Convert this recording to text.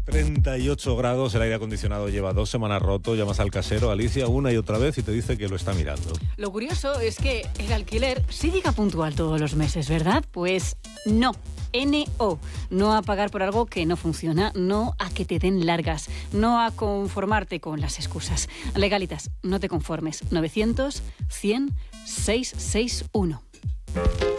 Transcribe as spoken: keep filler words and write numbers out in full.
treinta y ocho grados, el aire acondicionado lleva dos semanas roto, llamas al casero, Alicia, una y otra vez y te dice que lo está mirando. Lo curioso es que el alquiler sí llega puntual todos los meses, ¿verdad? Pues no. N O. No a pagar por algo que no funciona, no a que te den largas, no a conformarte con las excusas. Legalitas, no te conformes. novecientos, cien, seiscientos sesenta y uno.